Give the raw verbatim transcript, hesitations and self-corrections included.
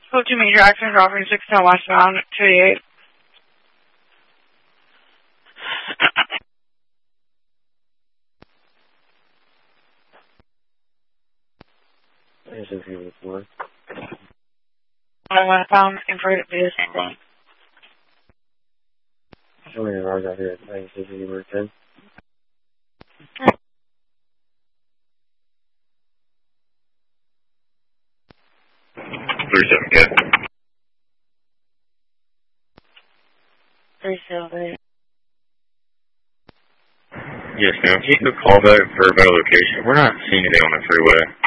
Code two major accident offering six ten westbound, two eighty-eight. This is here before. I westbound, and for it to be the same thing. How many cars out here at nine sixty over ten? Three seven, get. Three seven. Yes, ma'am. Can you call back for a better location? We're not seeing anything on the freeway.